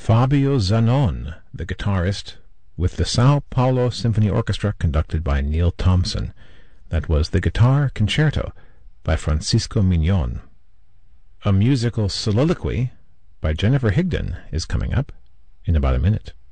Fabio Zanon, the guitarist, with the Sao Paulo Symphony Orchestra conducted by Neil Thompson. That was the Guitar Concerto by Francisco Mignon. A musical soliloquy by Jennifer Higdon is coming up in about a minute.